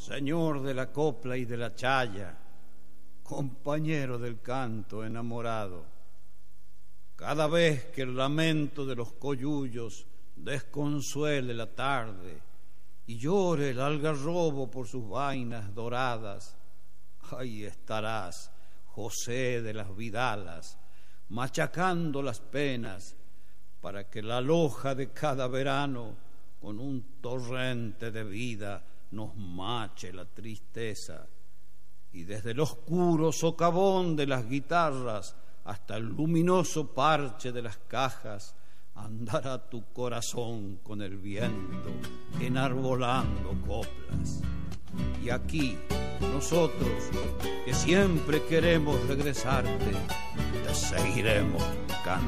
Señor de la copla y de la chaya, compañero del canto enamorado, cada vez que el lamento de los coyullos desconsuele la tarde y llore el algarrobo por sus vainas doradas, ahí estarás, José de las Vidalas, machacando las penas para que la loja de cada verano con un torrente de vida nos mache la tristeza, y desde el oscuro socavón de las guitarras hasta el luminoso parche de las cajas andará tu corazón con el viento enarbolando coplas. Y aquí nosotros, que siempre queremos regresarte, te seguiremos cantando.